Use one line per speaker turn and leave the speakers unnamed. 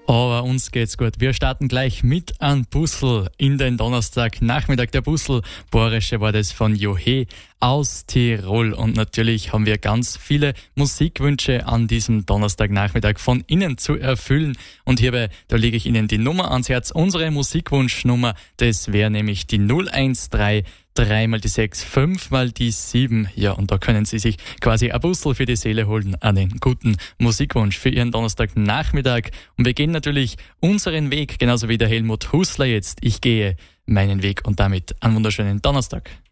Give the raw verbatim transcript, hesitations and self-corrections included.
Aber uns geht's gut. Wir starten gleich mit einem Bussel in den Donnerstagnachmittag. Der Bussel, Bohrische war das von Johe aus Tirol. Und natürlich haben wir ganz viele Musikwünsche an diesem Donnerstagnachmittag von Ihnen zu erfüllen. Und hierbei, da lege ich Ihnen die Nummer ans Herz. Unsere Musikwunschnummer, das wäre nämlich die null eins drei drei mal die sechs, fünf mal die sieben. Ja, und da können Sie sich quasi ein Bussel für die Seele holen, einen guten Musikwunsch für Ihren Donnerstagnachmittag. Und wir gehen natürlich unseren Weg, genauso wie der Helmut Husler jetzt. Ich gehe meinen Weg und damit einen wunderschönen Donnerstag.